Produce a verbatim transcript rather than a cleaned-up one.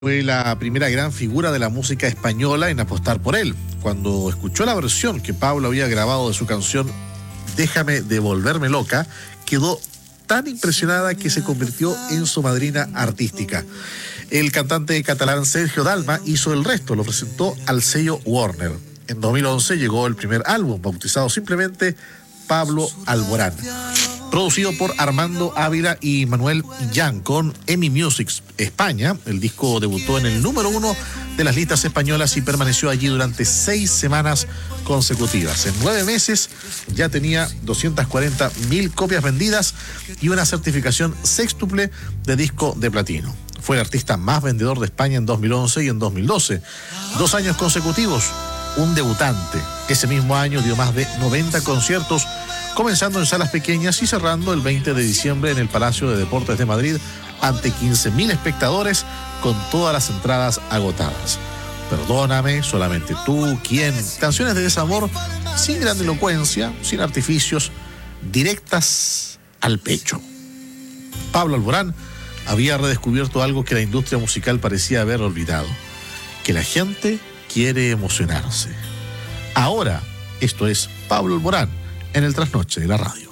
Fue la primera gran figura de la música española en apostar por él. Cuando escuchó la versión que Pablo había grabado de su canción Déjame de volverme loca, quedó tan impresionada que se convirtió en su madrina artística. El cantante catalán Sergio Dalma hizo el resto, lo presentó al sello Warner. En dos mil once llegó el primer álbum, bautizado simplemente Pablo Alborán, producido por Armando Ávila y Manuel Illán con EMI Music España. El disco debutó en el número uno de las listas españolas y permaneció allí durante seis semanas consecutivas. En nueve meses ya tenía doscientas cuarenta mil copias vendidas y una certificación sextuple de disco de platino. Fue el artista más vendedor de España en dos mil once y en dos mil doce. Dos años consecutivos, un debutante. Ese mismo año dio más de noventa conciertos, comenzando en salas pequeñas y cerrando el veinte de diciembre en el Palacio de Deportes de Madrid ante quince mil espectadores con todas las entradas agotadas. Perdóname, Solamente tú, ¿Quién? Canciones de desamor sin grandilocuencia, sin artificios, directas al pecho. Pablo Alborán había redescubierto algo que la industria musical parecía haber olvidado: que la gente quiere emocionarse. Ahora, esto es Pablo Alborán en el Trasnoche de la Radio.